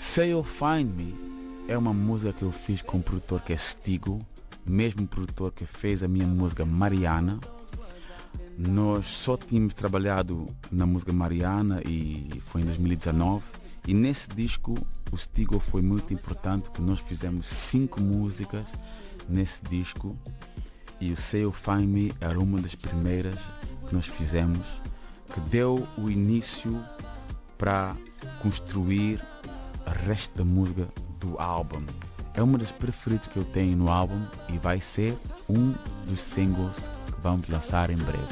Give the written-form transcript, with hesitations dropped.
Say You'll Find Me é uma música que eu fiz com um produtor que é Stigo, mesmo produtor que fez a minha música Mariana. Nós só tínhamos trabalhado na música Mariana e foi em 2019. E nesse disco o Stigo foi muito importante, porque nós fizemos 5 músicas nesse disco. E o Say You'll Find Me era uma das primeiras que nós fizemos, que deu o início para construir o resto da música do álbum. É uma das preferidas que eu tenho no álbum e vai ser um dos singles que vamos lançar em breve.